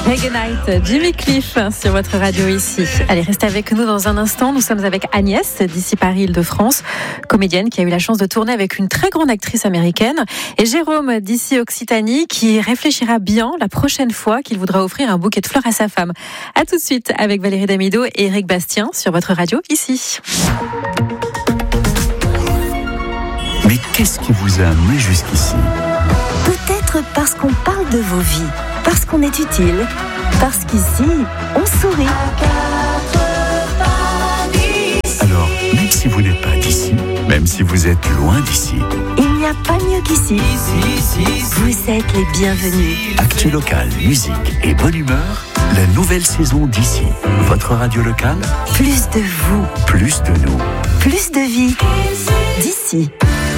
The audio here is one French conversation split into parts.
Reggae Night, Jimmy Cliff sur votre radio ici. Allez, restez avec nous dans un instant. Nous sommes avec Agnès d'ici Paris-Île-de-France, comédienne qui a eu la chance de tourner avec une très grande actrice américaine, et Jérôme d'ici Occitanie qui réfléchira bien la prochaine fois qu'il voudra offrir un bouquet de fleurs à sa femme. À tout de suite avec Valérie Damido et Éric Bastien sur votre radio ici. Mais qu'est-ce qui vous a amené jusqu'ici ? Peut-être parce qu'on parle de vos vies, parce qu'on est utile, parce qu'ici, on sourit. Alors, même si vous n'êtes pas d'ici, même si vous êtes loin d'ici, Il n'y a pas mieux qu'ici. Vous êtes les bienvenus. actu local, musique et bonne humeur, la nouvelle saison d'ici. Votre radio locale, Plus de vous, plus de nous. plus de vie. D'ici.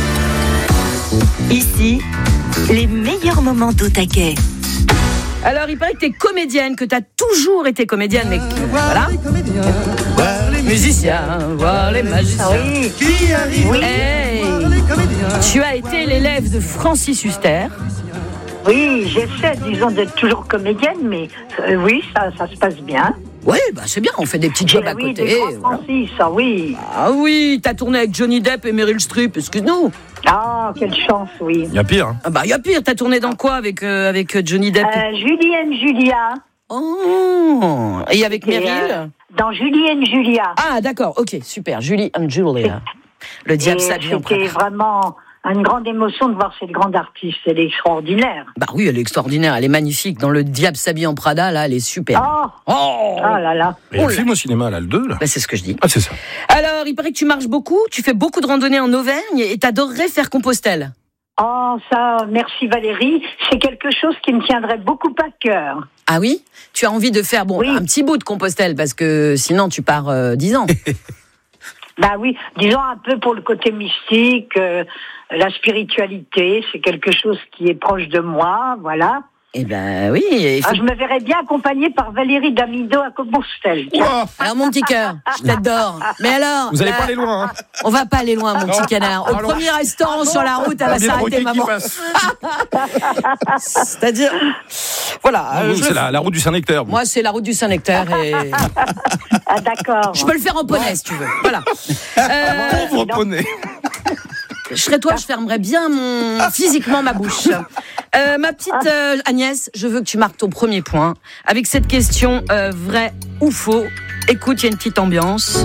Ici, les meilleurs moments d'au taquet. Alors, il paraît que t'es comédienne, que t'as toujours été comédienne, mais voilà. Voir les musiciens, voir les magiciens. Oui, Hey, tu as été l'élève de Francis Huster. oui, j'essaie, disons, d'être toujours comédienne, mais oui, ça se passe bien. Oui, bah c'est bien, on fait des petits jobs à Oui, côté. des grands Voilà. Francis, ah oui. Ah oui, t'as tourné avec Johnny Depp et Meryl Streep, excuse-nous. Ah, quelle chance, oui. Il y a pire. Hein. Ah bah, y a pire, t'as tourné dans quoi avec Johnny Depp Julie and Julia. Oh, et avec Et, Meryl dans Julie and Julia. Ah, d'accord, ok, super, Julie and Julia. Le diable Et s'habille en c'était Prada. vraiment une grande émotion de voir cette grande artiste. Elle est extraordinaire. Bah oui, elle est extraordinaire, elle est magnifique. Dans Le diable s'habille en Prada, là, elle est super. Oh là là. Il y a le film au cinéma, là, le 2, là. Bah, c'est ce que je dis. Ah, c'est ça. Alors, il paraît que tu marches beaucoup, tu fais beaucoup de randonnées en Auvergne et t'adorerais faire Compostelle. Oh, ça, merci Valérie. C'est quelque chose qui me tiendrait beaucoup à cœur. Ah oui? Tu as envie de faire Oui. un petit bout de Compostelle parce que sinon tu pars 10 ans. Bah oui, disons un peu pour le côté mystique, la spiritualité, c'est quelque chose qui est proche de moi, voilà. Eh ben oui. Il faut... Je me verrais bien accompagnée par Valérie Damido à Compostelle. Alors mon petit cœur, je t'adore. Mais alors, Vous n'allez là, pas aller loin, hein. on va pas aller loin, mon petit canard. Au premier restaurant sur la route, elle va s'arrêter, maman. C'est-à-dire, voilà. Vous, c'est la route du Saint-Nectaire. Moi, c'est la route du Saint-Nectaire et Ah d'accord. je peux le faire en poney si tu veux. Voilà. Pauvre poney. Je serais toi, je fermerais bien physiquement ma bouche. Ma petite Agnès, je veux que tu marques ton premier point avec cette question vrai ou faux. Écoute, il y a une petite ambiance.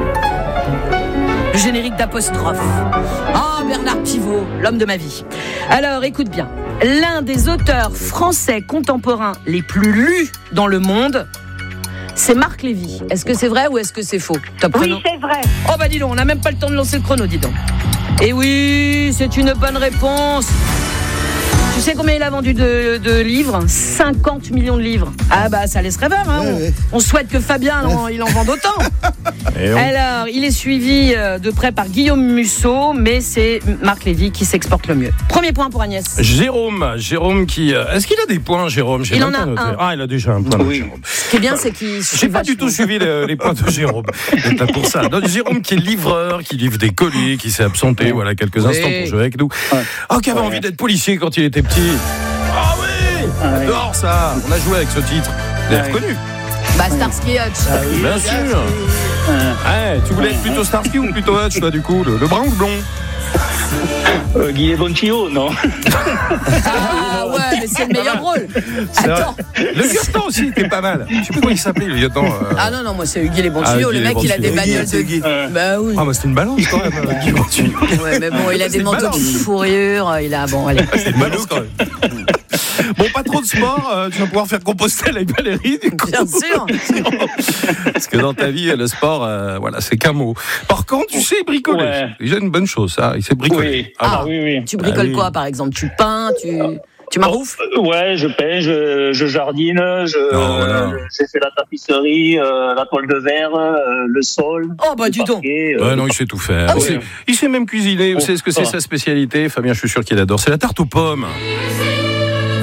Le générique d'apostrophe. Ah, Bernard Pivot, l'homme de ma vie. Alors, écoute bien. L'un des auteurs français contemporains les plus lus dans le monde, c'est Marc Lévy. Est-ce que c'est vrai ou est-ce que c'est faux? Top Oui, chrono. c'est vrai. Oh bah dis donc, on n'a même pas le temps de lancer le chrono, dis donc. Et oui, c'est une bonne réponse. Tu sais combien il a vendu de livres? 50 millions de livres. Ah bah ça laisse rêveur, hein. On souhaite que Fabien il en vende autant. Alors, il est suivi de près par Guillaume Musso, mais c'est Marc Lévy qui s'exporte le mieux. Premier point pour Agnès. Jérôme qui... Est-ce qu'il a des points, Jérôme? J'ai Il même en a pas noté. un. Ah, il a déjà un point, Oui. Jérôme. Ce qui est bien, c'est qu'il J'ai pas du tout suivi les points de Jérôme. C'est pas pour ça. Donc, Jérôme qui est livreur, qui livre des colis, qui s'est absenté, voilà, quelques instants pour jouer avec nous. Oh, qui avait envie d'être policier quand il était petit. Ah oui, j'adore ça. On a joué avec ce titre. Vous l'avez reconnu? Bah, Starsky et Hutch. Bien sûr. Ouais, tu voulais être plutôt Starsky ou plutôt Hutch, toi, du coup, le brun ou le blond? Guy Boncillo, non. Ah ouais, mais c'est le meilleur rôle. C'est vrai. Attends. Le lieutenant aussi était pas mal. Je sais pas comment il s'appelait, le lieutenant. Ah non, moi c'est Hugues les bons tuyaux. Hugues Le les mec, il a bons des tuyaux. bagnoles de... Bah oui. Ah, bah c'était une balance quand même, Guy Boncillo. Ouais, mais bon, il a C'est des une manteaux de balance. fourrure. Il a... Bon, allez. C'est une balance quand même. Bon, pas trop de sport, tu vas pouvoir faire Compostelle avec Valérie, du coup. Bien sûr. Parce que dans ta vie, le sport, voilà, c'est qu'un mot. Par contre, tu sais bricoler. Ouais. C'est déjà une bonne chose, ça. Il sait bricoler. Oui. Ah, oui. Tu bricoles oui. quoi, par exemple? Tu peins, tu maroufles? Ouais, je peins, je jardine, voilà. j'ai fait la tapisserie, la toile de verre, le sol. Oh, bah, dis donc. Ouais, non, il sait tout faire. Ah oui. Il sait même cuisiner. Vous savez ce que c'est sa spécialité? Fabien, je suis sûr qu'il adore. C'est la tarte aux pommes.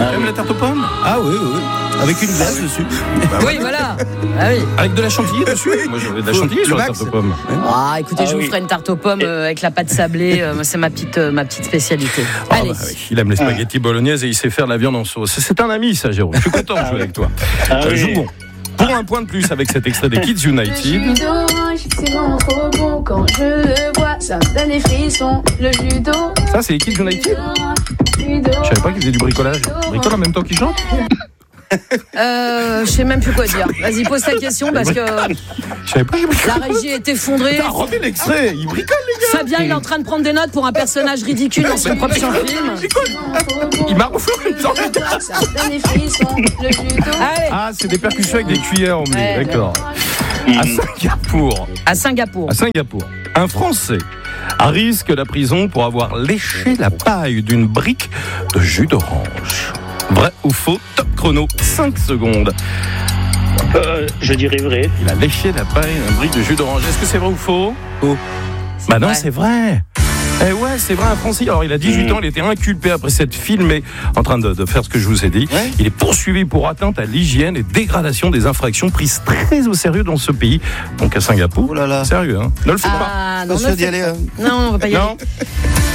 T'aimes la tarte aux pommes? Ah oui. Avec une glace dessus. Oui, voilà. Ah oui. Avec de la chantilly dessus? Moi, j'aurais de la chantilly sur la tarte aux pommes. Ah, écoutez, je vous ferai une tarte aux pommes avec la pâte sablée. C'est ma petite spécialité. Allez. Bah oui. Il aime les spaghettis bolognaises et il sait faire la viande en sauce. C'est un ami, ça, Jérôme. Je suis content de jouer avec toi. Joue bon. Pour un point de plus avec cet extrait des Kids United. C'est vraiment trop bon quand je le vois, ça me donne des frissons. Le judo. Ça, c'est les Kids United? Je savais pas qu'ils faisaient du bricolage. Ils bricolent en même temps qu'ils chantent? Je sais même plus quoi dire. Vas-y, pose ta question parce que Je savais pas qu'ils bricolaient. la régie est effondrée. T'as remis l'extrait. Ils bricolent, les gars. Fabien, il est en train de prendre des notes pour un personnage ridicule dans son propre film. Il m'a refait une sorte de... Ça me donne des frissons. Le judo. Allez, Ah, c'est des percussions avec des cuillères en blé. Ouais. D'accord. À Singapour, un Français risque la prison pour avoir léché la paille d'une brique de jus d'orange. Vrai ou faux? Top chrono, 5 secondes. Je dirais vrai. Il a léché la paille d'une brique de jus d'orange. Est-ce que c'est vrai ou faux? Bah non, vrai. c'est vrai. Eh ouais, c'est vrai, un Français. Alors, il a 18 ans, il était inculpé après s'être filmé en train de faire ce que je vous ai dit. Ouais. Il est poursuivi pour atteinte à l'hygiène et dégradation des infractions prises très au sérieux dans ce pays. Donc à Singapour. Oh là là. Sérieux, hein. Ne le faites pas. Ah, non, Pas sûr d'y aller. non, on va pas y aller. Non.